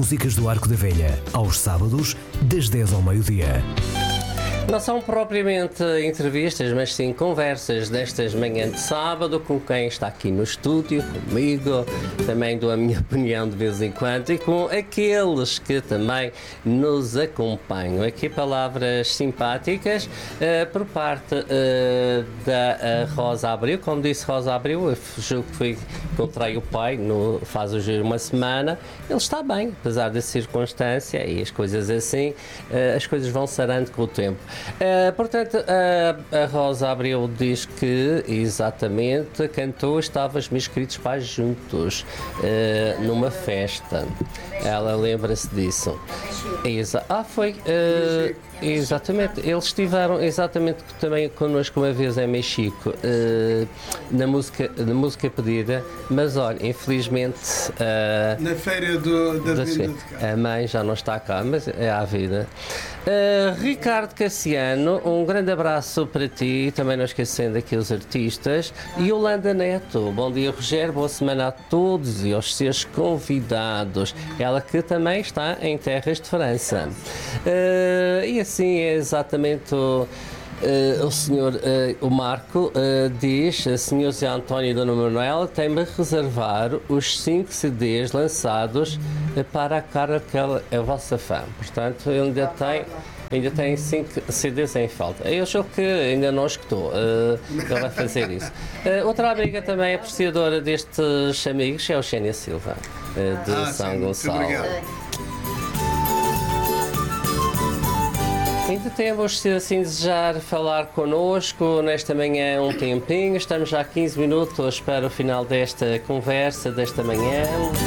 músicas do Arco da Velha, aos sábados, das 10 ao meio-dia. Não são propriamente entrevistas, mas sim conversas destas manhãs de sábado com quem está aqui no estúdio, comigo, também dou a minha opinião de vez em quando e com aqueles que também nos acompanham. Aqui palavras simpáticas por parte da Rosa Abreu. Como disse Rosa Abreu, eu julgo que encontrei o pai faz hoje uma semana. Ele está bem, apesar da circunstância e as coisas assim, as coisas vão sarando com o tempo. Portanto, a Rosa Abreu diz que exatamente cantou Estavas Meus Queridos Pais Juntos numa festa. Ela lembra-se disso. Foi. Exatamente, eles estiveram exatamente também connosco uma vez em Mexico na música pedida, mas olha, infelizmente na feira da venda de cá. A mãe já não está cá, mas é a vida. Ricardo Cassiano, um grande abraço para ti, também não esquecendo aqui os artistas, e Yolanda Neto, bom dia Rogério, boa semana a todos e aos seus convidados, ela que também está em terras de França. E assim é exatamente o senhor, o Marco, diz, senhor Zé António e Dona Manuela, tem-me a reservar os 5 CDs lançados para a cara que ela é a vossa fã. Portanto, ele ainda tem 5 CDs em falta. Eu acho que ainda não escutou, ele vai fazer isso. Outra amiga também apreciadora destes amigos é o Xénia Silva, de São Gonçalo. Ainda temos, se assim desejar, falar connosco nesta manhã um tempinho. Estamos já há 15 minutos para o final desta conversa, desta manhã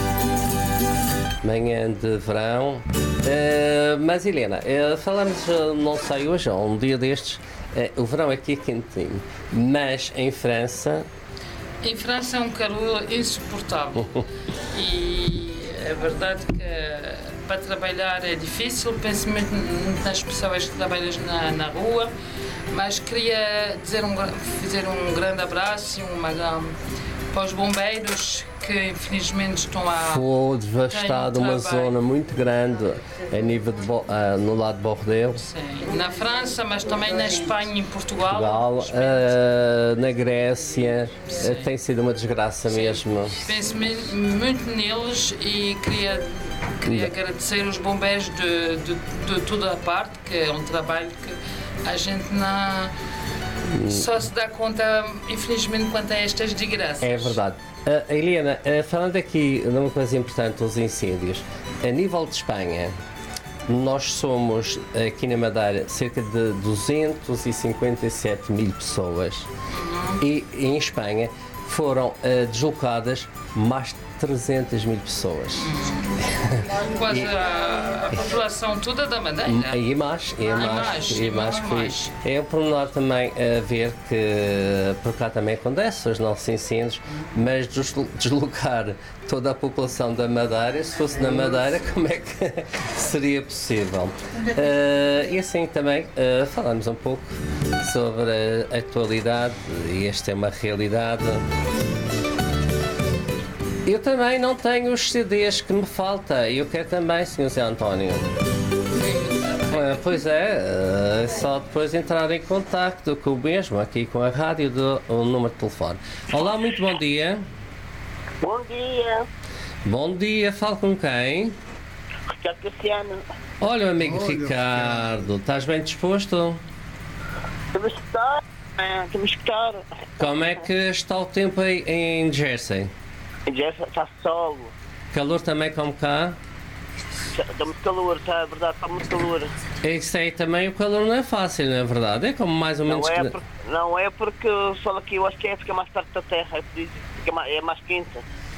de verão. Mas Helena, falamos, não sei hoje, ou um dia destes, o verão aqui é quentinho, mas em França... Em França é um calor insuportável e é verdade que para trabalhar é difícil, principalmente nas pessoas que trabalham na rua, mas queria fazer um grande abraço e para os bombeiros que infelizmente estão Foi devastado uma zona muito grande a nível no lado de Bordeaux. Sim, na França, mas também na Espanha e em Portugal. Na Grécia, tem sido uma desgraça mesmo. Penso muito neles e queria agradecer os bombeiros de toda a parte, que é um trabalho que a gente só se dá conta, infelizmente, quanto a estas desgraças. É verdade. Helena, falando aqui de uma coisa importante, os incêndios, a nível de Espanha, nós somos aqui na Madeira cerca de 257 mil pessoas e em Espanha foram deslocadas mais de 300 mil pessoas. Quase a população toda da Madeira. E mais é um pormenor também a ver que por cá também acontece os nossos incêndios, mas deslocar toda a população da Madeira, se fosse na Madeira, como é que seria possível? E assim também falamos um pouco sobre a atualidade, e esta é uma realidade. Eu também não tenho os CDs que me falta. Eu quero também, Sr. Zé António. Pois é, só depois entrar em contacto com o mesmo, aqui com a rádio, do número de telefone. Olá, muito bom dia. Bom dia. Bom dia, falo com quem? Ricardo Cassiano. Olha, amigo Ricardo, estás bem disposto? Estamos a escutar. Como é que está o tempo aí em Jersey? Já está sol. Calor também como cá? Está muito calor, está, é verdade, está muito calor. Isso aí também, o calor não é fácil, não é verdade? É como mais ou menos... Não é porque o sol aqui, eu acho que fica mais perto da terra, é por isso, é mais quente.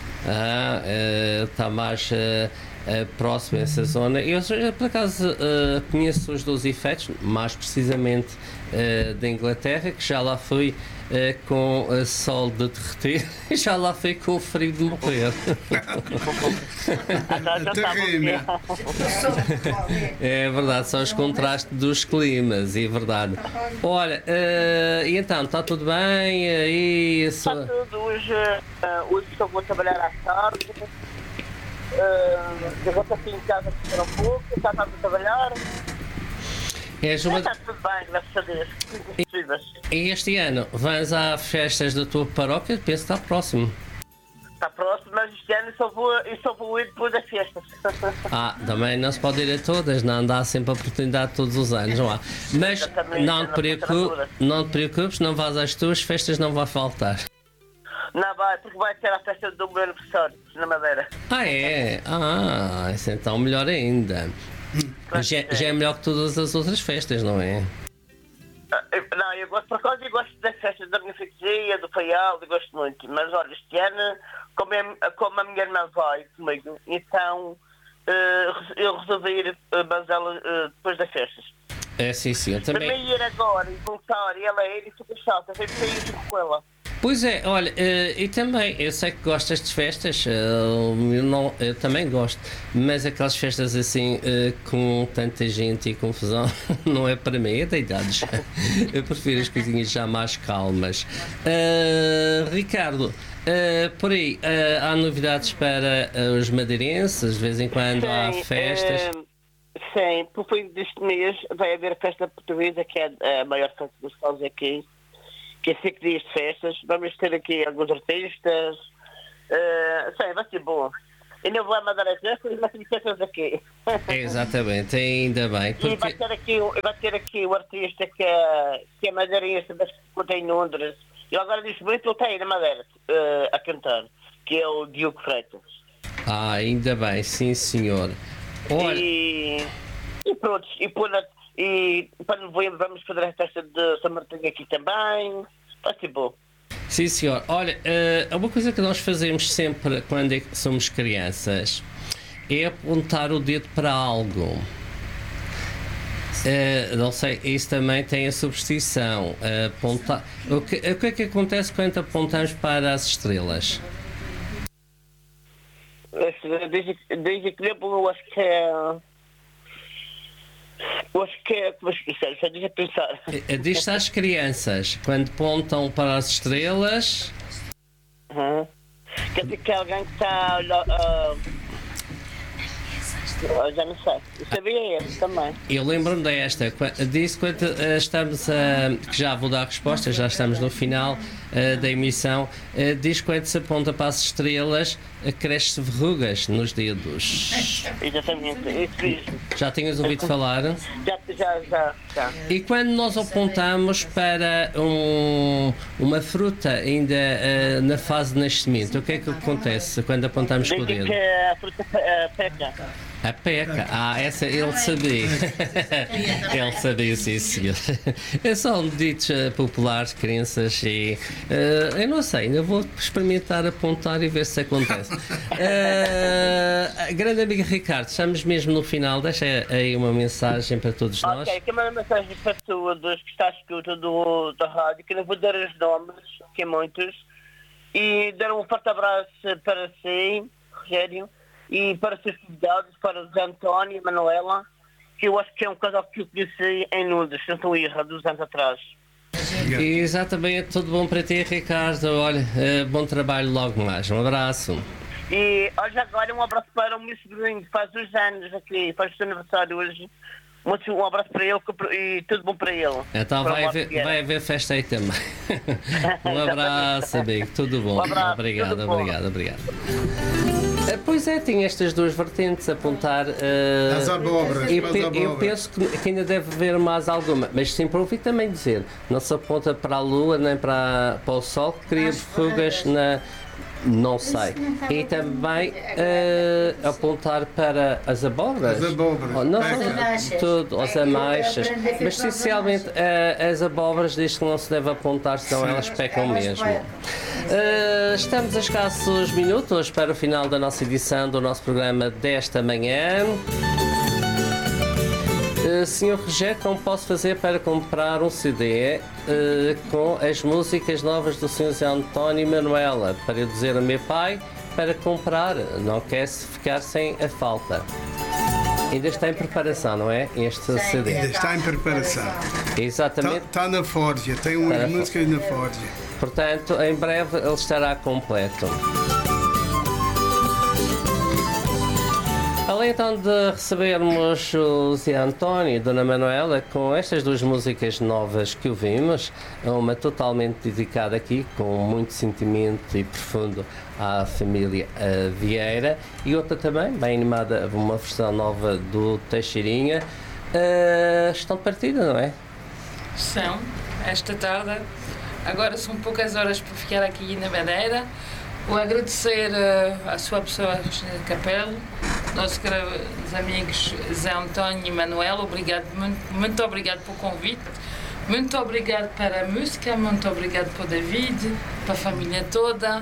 Está mais próximo a essa zona. Eu, por acaso, conheço os dois efeitos, mais precisamente da Inglaterra, que já lá fui com o sol de derreter e já lá fui com o frio de morrer. É verdade, são os contrastes dos climas, é verdade. Olha, e então, está tudo bem? Está tudo, hoje só vou trabalhar à tarde. Eu vou estar aqui em casa a ficar um pouco, está a trabalhar. Está tudo bem, graças a Deus. E este ano, vais às festas da tua paróquia? Penso que está próximo. Está próximo, mas este ano eu só vou ir depois das festas. Também não se pode ir a todas, não dá sempre a oportunidade todos os anos, não há. Mas não te preocupes, não vás às tuas festas, não vai faltar. Não vai, porque vai ter a festa do meu aniversário, na Madeira. É? Isso então melhor ainda. Já é melhor que todas as outras festas, não é? Não, eu gosto, por acaso, eu gosto das festas da minha freguesia, do Faial, eu gosto muito. Mas olha, este ano, como a minha irmã vai comigo, então eu resolvi ir, mas ela depois das festas. Sim, eu também. Para mim ir agora e voltar, e ela ir, isso é chato, eu tenho que sair junto com ela. Pois é, olha, e também, eu sei que gostas de festas, eu também gosto, mas aquelas festas assim, com tanta gente e confusão, não é para mim, é da idade já. Eu prefiro as coisinhas já mais calmas. Ricardo, por aí, há novidades para os madeirenses? De vez em quando há festas? Sim, por fim deste mês vai haver a festa portuguesa, que é a maior festa dos Estados aqui. Que é 5 dias de festas, vamos ter aqui alguns artistas, sim, vai ser bom. E não vou mandar as festas, mas tem festas aqui. Exatamente, ainda bem. Porque... E vai ter aqui o artista que é madeirense, mas que tem em Londres. Ele agora diz muito, ele está aí na Madeira a cantar, que é o Diogo Freitas. Ainda bem, sim senhor. Olha... E pronto, e para novembro vamos fazer a festa de São Martinho aqui também. Vai ser bom. Sim, senhor. Olha, uma coisa que nós fazemos sempre quando somos crianças é apontar o dedo para algo. Não sei, isso também tem a superstição. Apontar... O que é que acontece quando apontamos para as estrelas? Desde que eu acho que é... Deixa eu pensar. Diz-se às crianças, quando apontam para as estrelas... Quer dizer que alguém que está... já não sei. Eu sabia esse também. Eu lembro-me desta. Disse quando estamos que já vou dar a resposta, já estamos no final da emissão. Diz que quando se aponta para as estrelas, cresce verrugas nos dedos. Exatamente, isso mesmo. Já tinhas ouvido falar? Já. E quando nós apontamos para uma fruta ainda na fase de nascimento, o que é que acontece quando apontamos com o dedo? Que a fruta peca. A peca, essa ele sabia. Ele sabia, sim, senhor. São ditos populares, crianças, e eu não sei, ainda vou experimentar apontar e ver se acontece. Grande amigo Ricardo, estamos mesmo no final, deixa aí uma mensagem para todos nós. Ok, quero mandar uma mensagem para todos que está à escuta da rádio, que não vou dar os nomes, que é muitos, e dar um forte abraço para si, Rogério, e para os seus convidados, para o Zé António e a Manuela, que eu acho que é um casal que eu conheci em Nudes, se não estou errado, 2 anos atrás. Exatamente, tudo bom para ti, Ricardo. Olha, bom trabalho logo mais. Um abraço. E hoje agora um abraço para o meu sobrinho, que faz 2 anos aqui, faz o seu aniversário hoje. Um abraço para ele e tudo bom para ele. Então vai haver festa aí também. Um abraço, amigo. Tudo bom. Obrigado. Pois é, tem estas duas vertentes, apontar... as abóboras. Eu penso que ainda deve haver mais alguma, mas sempre ouvi também dizer, não se aponta para a Lua nem para o Sol, que cria fugas na... Não sei. E também apontar para as abóboras. As abóboras. Não, tudo, as ameixas. Mas essencialmente as abóboras diz que não se deve apontar, senão elas pecam mesmo. Estamos a escassos minutos para o final da nossa edição do nosso programa desta manhã. Sr. Rogério, como posso fazer para comprar um CD com as músicas novas do Sr. Zé António e Manuela? Para eu dizer ao meu pai para comprar, não quer ficar sem a falta. Ainda está em preparação, não é? Este CD. Ainda está em preparação. Exatamente. Está na forja, tem umas músicas na forja. Portanto, em breve ele estará completo. Além então de recebermos o Zé António e Dona Manuela com estas duas músicas novas que ouvimos, uma totalmente dedicada aqui, com muito sentimento e profundo à família Vieira, e outra também, bem animada, uma versão nova do Teixeirinha. Estão de partida, não é? São, esta tarde. Agora são poucas horas para ficar aqui na Madeira. Vou agradecer à sua pessoa, Capelo, nossos amigos Zé António e Manuel. Obrigado, muito obrigado pelo convite. Muito obrigado para a música, muito obrigado para o David, para a família toda.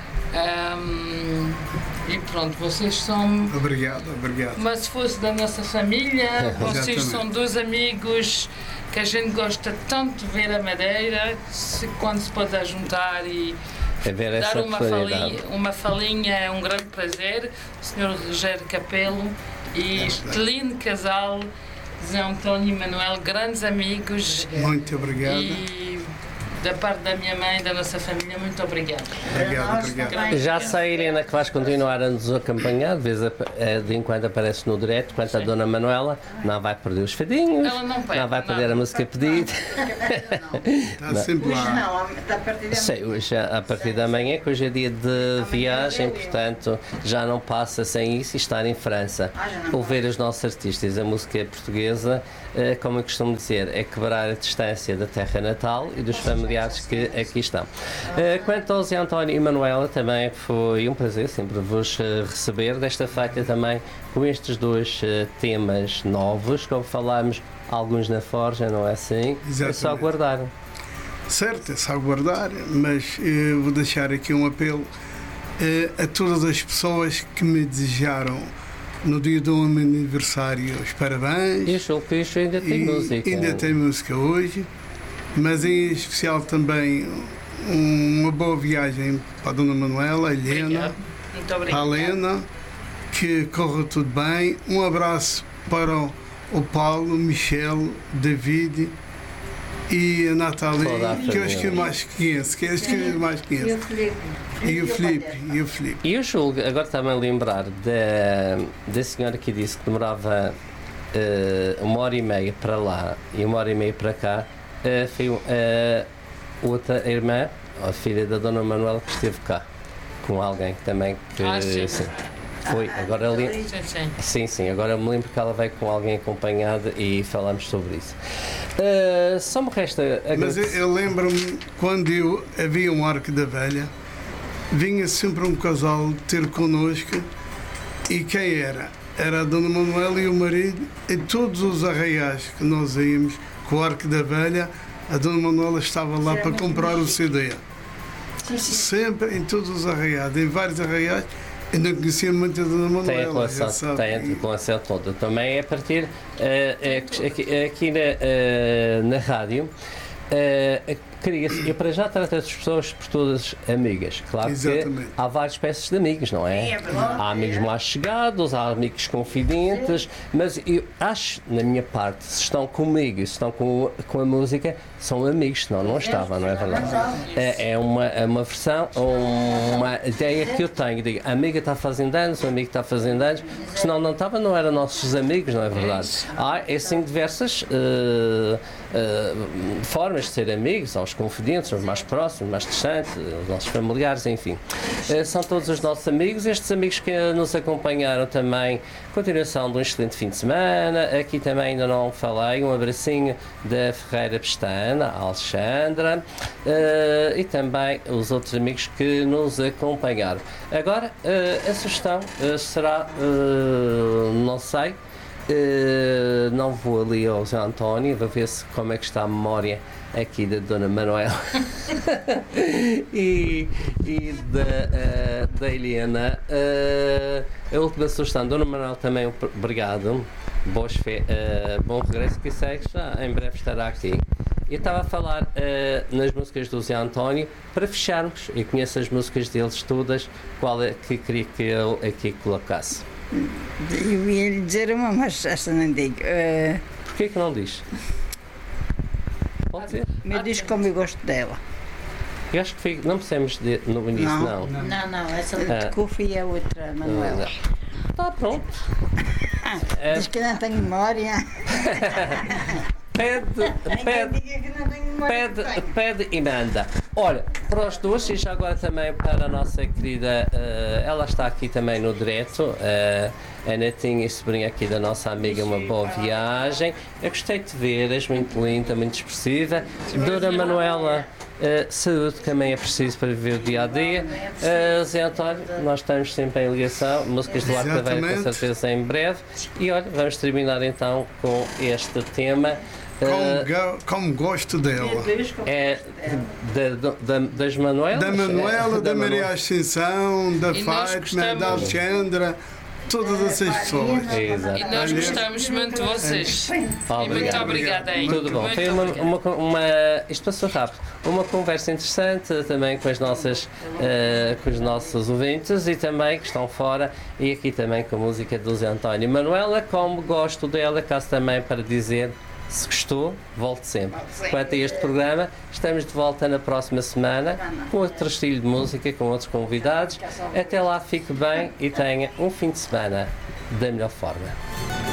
E pronto, vocês são... Obrigado. Mas se fosse da nossa família, vocês são dois amigos que a gente gosta tanto de ver a Madeira, quando se pode juntar e dar uma falinha é um grande prazer. O Sr. Rogério Capelo e este lindo casal, Zé António e Manuel, grandes amigos. Muito obrigado. E da parte da minha mãe e da nossa família, muito obrigado. Obrigado. Já sei, Helena, que vais continuar a nos acompanhar, de enquanto aparece no direto, quanto a Dona Manuela, não vai perder os fadinhos, Ela não vai perder a música pedida. Está sempre lá. Sei, hoje, a partir da manhã, que hoje é dia de viagem, portanto, já não passa sem isso e estar em França. Ouvir os nossos artistas, a música portuguesa, como eu costumo dizer, é quebrar a distância da terra natal e dos familiares que aqui estão. Quanto ao Zé António e Manuela, também foi um prazer sempre vos receber, desta feita também com estes dois temas novos, como falámos, alguns na Forja, não é assim? Exatamente. É só aguardar. Certo, é só aguardar, mas vou deixar aqui um apelo a todas as pessoas que me desejaram no dia do meu aniversário os parabéns. E o Cristo ainda tem música. Ainda tem música hoje, mas em especial também uma boa viagem para a Dona Manuela, a Helena, a Helena, que corra tudo bem. Um abraço para o Paulo, o Michel, David e a Natália, que eu acho que mais conheço, E o Filipe. E eu julgo, agora está-me a lembrar da senhora que disse que demorava 1h30 para lá e 1h30 para cá. Foi outra irmã, a filha da Dona Manuela, que esteve cá com alguém também que sim. Foi, agora ali. Sim, agora me lembro que ela veio com alguém acompanhada e falámos sobre isso. Só me resta. Mas eu lembro-me quando havia um Arco da Velha, vinha sempre um casal ter connosco, e quem era? Era a Dona Manuela e o marido, em todos os arraiais que nós íamos com o Arco da Velha, a Dona Manuela estava lá para comprar o CD. Sempre em todos os arraiais, em vários arraiais. Eu não conhecia muito a Dona Manuela. Tem a relação toda. Também é a partir aqui na rádio. Eu para já trato as pessoas por todas amigas. Claro. Exatamente. Que há várias espécies de amigos, não é? Há amigos mais chegados, há amigos confidentes, mas eu acho, na minha parte, se estão comigo e se estão com a música, são amigos, senão não estavam, não é verdade? É uma versão, uma ideia que eu tenho. Digo, a amiga está fazendo anos, o amigo está fazendo anos, senão não estava, não eram nossos amigos, não é verdade? Há, assim, diversas formas de ser amigos, aos confidentes, aos mais próximos, mais distantes, os nossos familiares, enfim. São todos os nossos amigos, estes amigos que nos acompanharam também. Continuação de um excelente fim de semana. Aqui também ainda não falei, um abracinho da Ferreira Pestana, a Alexandra, e também os outros amigos que nos acompanharam. Agora, a sugestão será, não sei, não vou ali ao Zé António, vou ver como é que está a memória aqui da Dona Manuela e da Helena. A última sugestão, Dona Manuela, também obrigado, bom regresso, que sei que já em breve estará aqui. Eu estava a falar nas músicas do Zé António, para fecharmos. Eu conheço as músicas deles todas, qual é que queria que eu aqui colocasse? Eu ia lhe dizer uma, mas esta não digo. Porquê que não diz? Pode ser? Me diz como eu gosto dela. Eu acho que não percebemos no início, não. Não, essa de Cufa e a outra, Manuela. Está pronto. Diz que não tenho memória. Pede e manda. Olha, para os dois e já agora também para a nossa querida, ela está aqui também no direto, a netinha e sobrinha aqui da nossa amiga, uma boa viagem. Eu gostei de ver, és muito linda, muito expressiva. Dona Manuela, saúde também é preciso para viver o dia a dia. Zé António, nós estamos sempre em ligação, músicas do Arco da Velha com certeza em breve. E olha, vamos terminar então com este tema. Como gosto dela. É das Manuelas? Da Manuela, da Maria Ascensão, da E nós Fátima, da gostamos. Alexandra, todas essas pessoas. Exato. E nós gostamos muito de vocês. E muito obrigada aí. Tudo bom. Muito Foi isto passou rápido. Uma conversa interessante também com com os nossos ouvintes e também que estão fora e aqui também com a música do Zé António. Manuela, como gosto dela, caso também para dizer, se gostou, volte sempre. Quanto a este programa, estamos de volta na próxima semana com outro estilo de música, com outros convidados. Até lá, fique bem e tenha um fim de semana da melhor forma.